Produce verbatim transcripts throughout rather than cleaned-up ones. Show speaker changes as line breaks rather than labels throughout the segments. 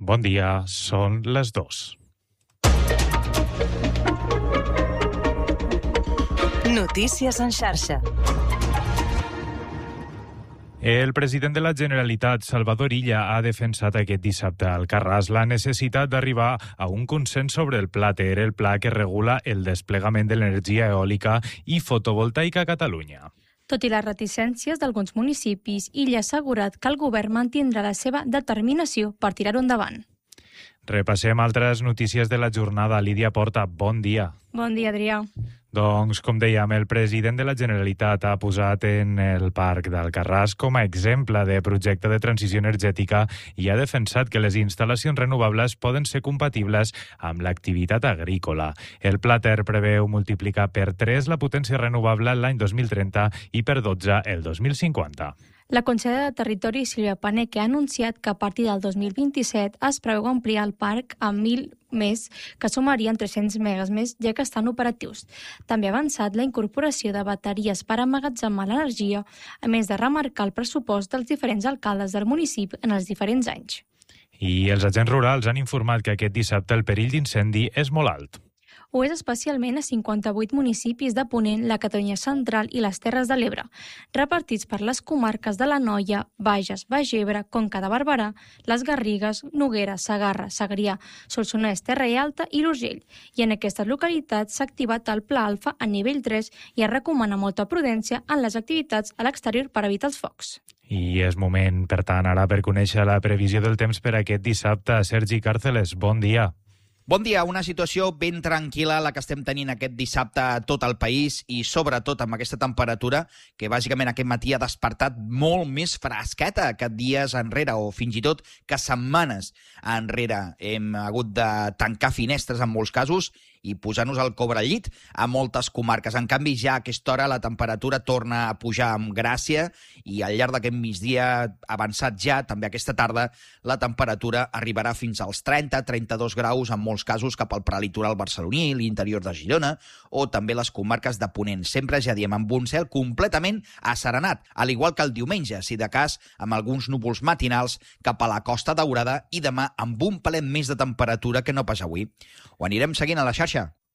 Bon dia, són les dos.
Notícies en xarxa.
El president de la Generalitat, Salvador Illa, ha defensat aquest dissabte a Alcarràs la necessitat d'arribar a un consens sobre el Plater, el pla que regula el desplegament de l'energia eòlica i fotovoltaica a Catalunya.
Tot i les reticències d'alguns municipis, Illa ha assegurat que el govern mantindrà la seva determinació per tirar-ho endavant.
Repassem altres notícies de la jornada. Lídia Porta, bon dia.
Bon dia, Adrià.
Doncs, com dèiem, el president de la Generalitat ha posat en el Parc d'Alcarràs com a exemple de projecte de transició energètica i ha defensat que les instal·lacions renovables poden ser compatibles amb l'activitat agrícola. El Plater preveu multiplicar per tres la potència renovable l'any dos mil trenta i per dotze el dos mil cinquanta.
La consellera de Territori, Sílvia Paneque, ha anunciat que a partir del dos mil vint-i-set es preveu ampliar el parc a mil més, que sumarien tres-cents megas més, ja que estan operatius. També ha avançat la incorporació de bateries per emmagatzemar l'energia, a més de remarcar el pressupost dels diferents alcaldes del municipi en els diferents anys.
I els agents rurals han informat que aquest dissabte el perill d'incendi és molt alt.
Ho és especialment a cinquanta-vuit municipis de Ponent, la Catalunya Central i les Terres de l'Ebre, repartits per les comarques de l'Anoia, Bages, Baix Ebre, Conca de Barberà, les Garrigues, Noguera, Segarra, Segrià, Solsonès, Terra Alta i l'Urgell. I en aquestes localitats s'ha activat el Pla Alfa a nivell tres i es recomana molta prudència en les activitats a l'exterior per evitar els focs.
I és moment, per tant, ara per conèixer la previsió del temps per aquest dissabte. Sergi Càrceles, bon dia.
Bon dia, una situació ben tranquil·la la que estem tenint aquest dissabte a tot el país i sobretot amb aquesta temperatura que bàsicament aquest matí ha despertat molt més fresqueta que dies enrere o fins i tot que setmanes enrere. Hem hagut de tancar finestres en molts casos i posar-nos el cobre al llit a moltes comarques. En canvi, ja a aquesta hora la temperatura torna a pujar amb gràcia i al llarg d'aquest migdia avançat ja, també aquesta tarda, la temperatura arribarà fins als trenta a trenta-dos graus en molts casos cap al prelitoral barceloní, l'interior de Girona o també les comarques de Ponent. Sempre, ja diem, amb un cel completament asserenat, al igual que el diumenge, si de cas, amb alguns núvols matinals cap a la Costa Daurada i demà amb un pelet més de temperatura que no pas avui. Ho anirem seguint a la xarxa.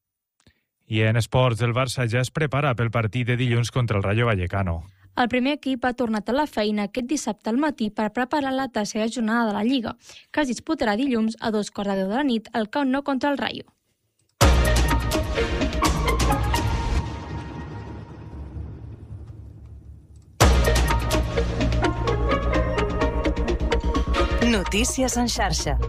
I en esports, el Barça ja es prepara pel partit de dilluns contra el Rayo Vallecano.
El primer equip ha tornat a la feina aquest dissabte al matí per preparar la tercera jornada de la Lliga, que es disputarà dilluns a dos quarts de deu de la nit al Camp Nou contra el Rayo.
Notícies en xarxa.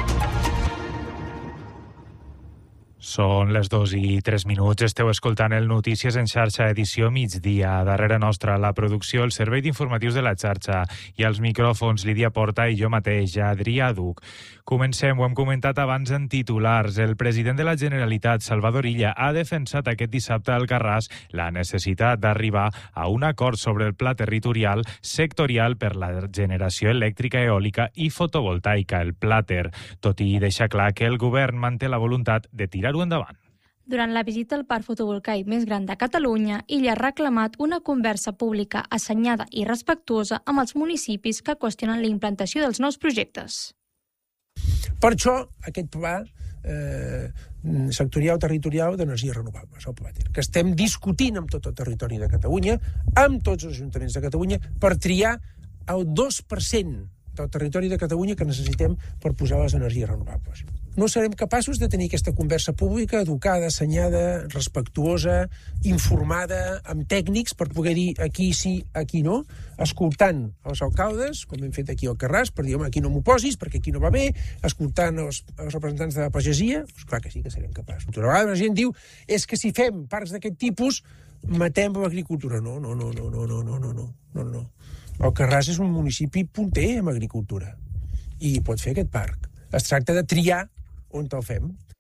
Són les dos i tres minuts. Esteu escoltant el Notícies en xarxa, edició migdia. Darrere nostra, la producció, el servei d'informatius de la xarxa i els micròfons, Lídia Porta i jo mateix, Adrià Duc. Comencem, ho hem comentat abans en titulars. El president de la Generalitat, Salvador Illa, ha defensat aquest dissabte a Alcarràs la necessitat d'arribar a un acord sobre el pla territorial sectorial per la generació elèctrica eòlica i fotovoltaica, el Plater, tot i deixar clar que el govern manté la voluntat de tirar-ho endavant.
Durant la visita al parc fotovoltaic més gran de Catalunya, Illa ha reclamat una conversa pública assenyada i respectuosa amb els municipis que qüestionen la implantació dels nous projectes.
Per això, aquest pla eh, sectorial territorial d'energies renovables, el Plater, que estem discutint amb tot el territori de Catalunya, amb tots els ajuntaments de Catalunya, per triar el dos per cent del territori de Catalunya que necessitem per posar les energies renovables. No serem capaços de tenir aquesta conversa pública educada, assenyada, respectuosa, informada, amb tècnics per poder dir aquí sí, aquí no, escoltant els alcaldes, com hem fet aquí al Alcarràs, per dir, home, aquí no m'ho posis, perquè aquí no va bé, escoltant els, els representants de la pagesia, doncs clar que sí que serem capaços. Una vegada la gent diu, és que si fem parcs d'aquest tipus, matem l'agricultura. No, no, no, no, no, no, no, no, no, no, no. Alcarràs és un municipi punter en agricultura i pot fer aquest parc. Es tracta de triar on te'l fem.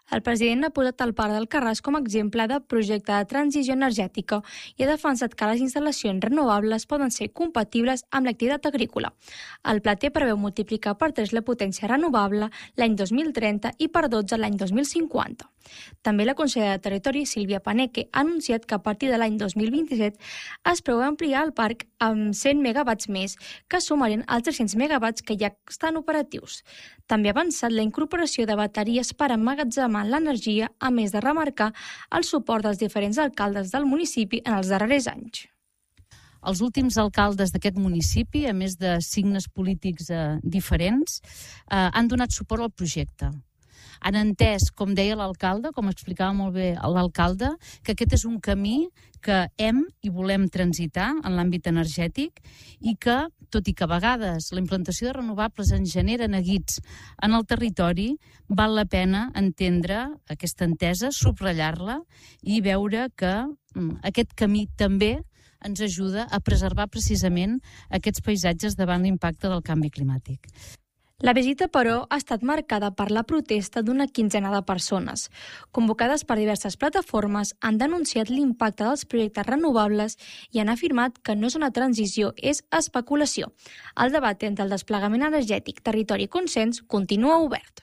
El president ha posat el Parc d'Alcarràs com a exemple de projecte de transició energètica i ha defensat que les instal·lacions renovables poden ser compatibles amb l'activitat agrícola. El pla té preveu multiplicar per tres la potència renovable l'any dos mil trenta i per dotze l'any dos mil cinquanta. També la consellera de Territori, Sílvia Paneque, ha anunciat que a partir de l'any dos mil vint-i-set es preveu ampliar el parc amb cent megawatts més, que sumarien als tres-cents megawatts que ja estan operatius. També ha avançat la incorporació de bateries per emmagatzemar l'energia, a més de remarcar el suport dels diferents alcaldes del municipi en els darrers anys.
Els últims alcaldes d'aquest municipi, a més de signes polítics eh, diferents, eh, han donat suport al projecte. Han entès, com deia l'alcalde, com explicava molt bé l'alcalde, que aquest és un camí que hem i volem transitar en l'àmbit energètic i que, tot i que a vegades la implantació de renovables ens genera neguits en el territori, val la pena entendre aquesta entesa, subratllar-la i veure que mm, aquest camí també ens ajuda a preservar precisament aquests paisatges davant l'impacte del canvi climàtic.
La visita, però, ha estat marcada per la protesta d'una quinzena de persones. Convocades per diverses plataformes, han denunciat l'impacte dels projectes renovables i han afirmat que no és una transició, és especulació. El debat entre el desplegament energètic, territori i consens continua obert.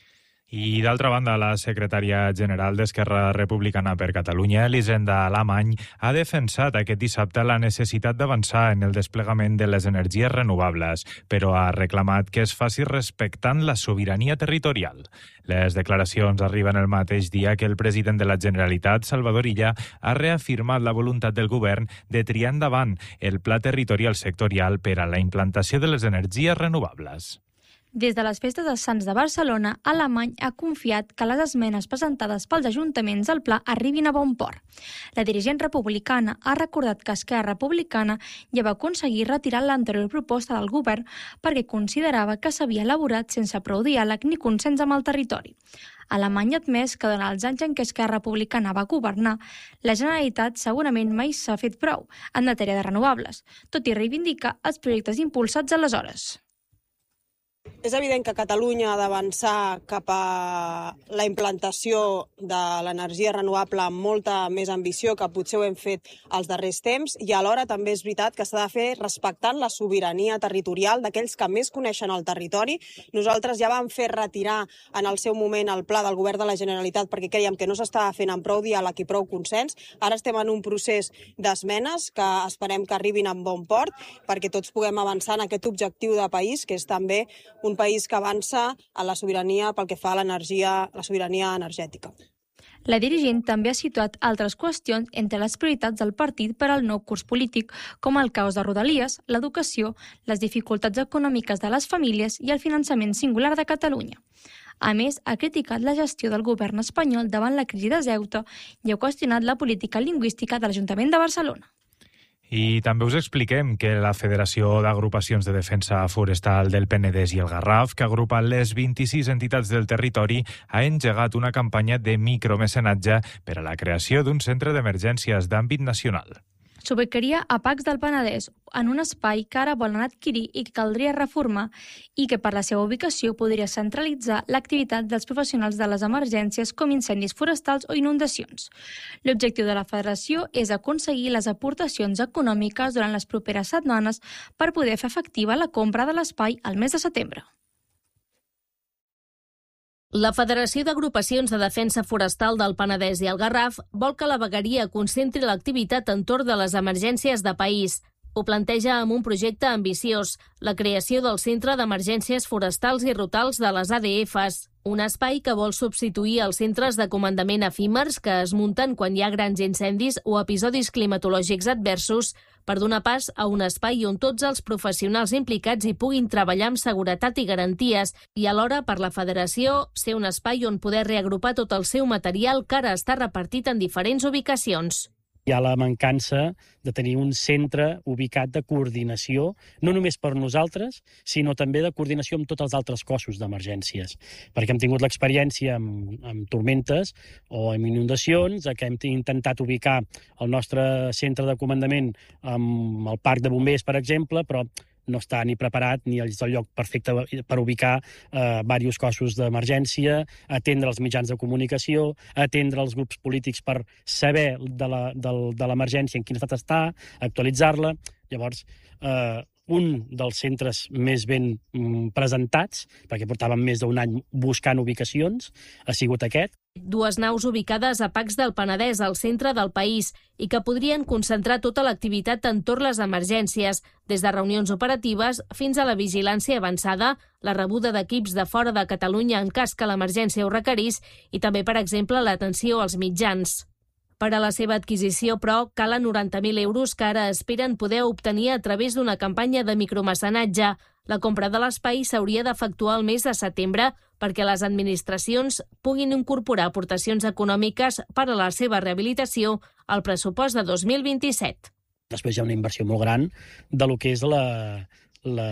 I, d'altra banda, la secretària general d'Esquerra Republicana per Catalunya, Elisenda Alamany, ha defensat aquest dissabte la necessitat d'avançar en el desplegament de les energies renovables, però ha reclamat que es faci respectant la sobirania territorial. Les declaracions arriben el mateix dia que el president de la Generalitat, Salvador Illa, ha reafirmat la voluntat del govern de triar endavant el pla territorial sectorial per a la implantació de les energies renovables.
Des de les festes de Sants de Barcelona, Alemany ha confiat que les esmenes presentades pels ajuntaments al pla arribin a bon port. La dirigent republicana ha recordat que Esquerra Republicana ja va aconseguir retirar l'anterior proposta del govern perquè considerava que s'havia elaborat sense prou diàleg ni consens amb el territori. Alemany ha admès que durant els anys en què Esquerra Republicana va governar, la Generalitat segurament mai s'ha fet prou en matèria de renovables, tot i reivindicar els projectes impulsats aleshores.
És evident que Catalunya ha d'avançar cap a la implantació de l'energia renovable amb molta més ambició que potser ho hem fet els darrers temps i alhora també és veritat que s'ha de fer respectant la sobirania territorial d'aquells que més coneixen el territori. Nosaltres ja vam fer retirar en el seu moment el pla del govern de la Generalitat perquè creiem que no s'estava fent amb prou diàleg i prou consens. Ara estem en un procés d'esmenes que esperem que arribin en bon port perquè tots puguem avançar en aquest objectiu de país que és també un país que avança a la sobirania pel que fa a l'energia, la sobirania energètica.
La dirigent també ha situat altres qüestions entre les prioritats del partit per al nou curs polític, com el caos de Rodalies, l'educació, les dificultats econòmiques de les famílies i el finançament singular de Catalunya. A més, ha criticat la gestió del govern espanyol davant la crisi de Ceuta i ha qüestionat la política lingüística de l'Ajuntament de Barcelona.
I també us expliquem que la Federació d'Agrupacions de Defensa Forestal del Penedès i el Garraf, que agrupa les vint-i-sis entitats del territori, ha engegat una campanya de micromecenatge per a la creació d'un centre d'emergències d'àmbit nacional.
S'ubicaria a Pacs del Penedès, en un espai que ara volen adquirir i que caldria reformar i que per la seva ubicació podria centralitzar l'activitat dels professionals de les emergències com incendis forestals o inundacions. L'objectiu de la federació és aconseguir les aportacions econòmiques durant les properes setmanes per poder fer efectiva la compra de l'espai al mes de setembre.
La Federació d'Agrupacions de Defensa Forestal del Penedès i el Garraf vol que la vegueria concentri l'activitat entorn de les emergències de país. Ho planteja amb un projecte ambiciós, la creació del Centre d'Emergències Forestals i Rutals de les A D Fs, un espai que vol substituir els centres de comandament efímers que es munten quan hi ha grans incendis o episodis climatològics adversos per donar pas a un espai on tots els professionals implicats hi puguin treballar amb seguretat i garanties i alhora per la federació ser un espai on poder reagrupar tot el seu material que ara està repartit en diferents ubicacions.
Hi ha la mancança de tenir un centre ubicat de coordinació, no només per nosaltres, sinó també de coordinació amb tots els altres cossos d'emergències. Perquè hem tingut l'experiència amb, amb tormentes o amb inundacions, que hem intentat ubicar el nostre centre de comandament amb el parc de bombers, per exemple, però no està ni preparat ni és el lloc perfecte per ubicar eh, diversos cossos d'emergència, atendre els mitjans de comunicació, atendre els grups polítics per saber de la, del, de l'emergència en quin estat està, actualitzar-la. Llavors, eh, un dels centres més ben mm, presentats, perquè portàvem més d'un any buscant ubicacions, ha sigut aquest.
Dues naus ubicades a Pacs del Penedès, al centre del país, i que podrien concentrar tota l'activitat entorn les emergències, des de reunions operatives fins a la vigilància avançada, la rebuda d'equips de fora de Catalunya en cas que l'emergència ho requerís i també, per exemple, l'atenció als mitjans. Per a la seva adquisició, però, calen noranta mil euros que ara esperen poder obtenir a través d'una campanya de micromecenatge. La compra de l'espai s'hauria d'efectuar el mes de setembre perquè les administracions puguin incorporar aportacions econòmiques per a la seva rehabilitació al pressupost de dos mil vint-i-set.
Després hi ha una inversió molt gran de lo que és la, la,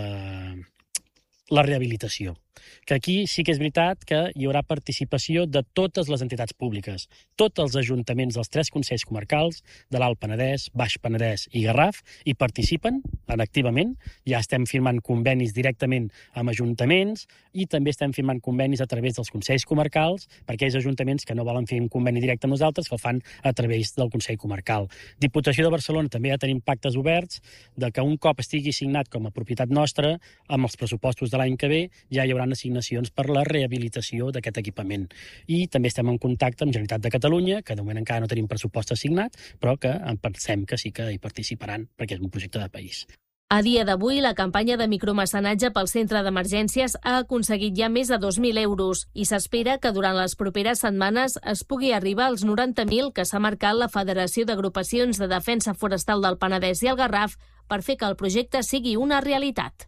la rehabilitació. Que aquí sí que és veritat que hi haurà participació de totes les entitats públiques. Tots els ajuntaments dels tres consells comarcals, de l'Alt Penedès, Baix Penedès i Garraf, hi participen activament. Ja estem firmant convenis directament amb ajuntaments i també estem firmant convenis a través dels consells comarcals per aquells ajuntaments que no volen fer un conveni directe amb nosaltres, que el fan a través del Consell Comarcal. Diputació de Barcelona també ja tenim pactes oberts de que un cop estigui signat com a propietat nostra, amb els pressupostos de l'any que ve, ja hi haurà assignacions per la rehabilitació d'aquest equipament. I també estem en contacte amb Generalitat de Catalunya, que de moment encara no tenim pressupost assignat, però que pensem que sí que hi participaran, perquè és un projecte de país.
A dia d'avui, la campanya de micromecenatge pel centre d'emergències ha aconseguit ja més de dos mil euros i s'espera que durant les properes setmanes es pugui arribar als noranta mil que s'ha marcat la Federació d'Agrupacions de Defensa Forestal del Penedès i el Garraf per fer que el projecte sigui una realitat.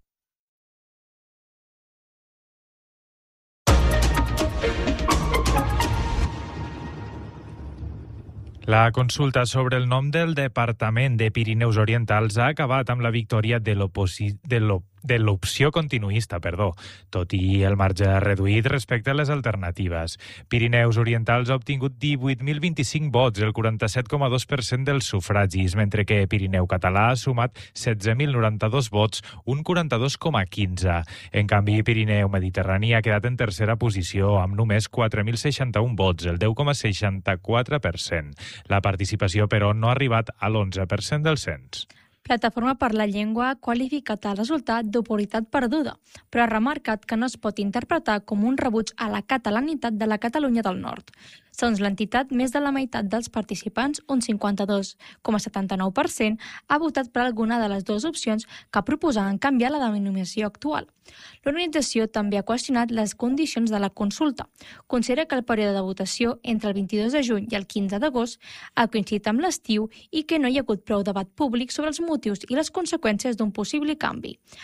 La consulta sobre el nom del Departament de Pirineus Orientals ha acabat amb la victòria de l'oposi- de l'op- de l'opció continuista, perdó, tot i el marge reduït respecte a les alternatives. Pirineus Orientals ha obtingut divuit mil vint-i-cinc vots, el quaranta-set coma dos per cent dels sufragis, mentre que Pirineu Català ha sumat setze mil noranta-dos vots, un quaranta-dos coma quinze. En canvi, Pirineu Mediterrani ha quedat en tercera posició, amb només quatre mil seixanta-un vots, el deu coma seixanta-quatre per cent. La participació, però, no ha arribat a l'onze per cent del cens.
Plataforma per la Llengua ha qualificat el resultat d'oportunitat perduda, però ha remarcat que no es pot interpretar com un rebuig a la catalanitat de la Catalunya del Nord. Segons l'entitat, més de la meitat dels participants, un cinquanta-dos coma setanta-nou per cent, ha votat per alguna de les dues opcions que proposaven canviar la denominació actual. L'organització també ha qüestionat les condicions de la consulta. Considera que el període de votació entre el vint-i-dos de juny i el quinze d'agost ha coincidit amb l'estiu i que no hi ha hagut prou debat públic sobre els motius i les conseqüències d'un possible canvi.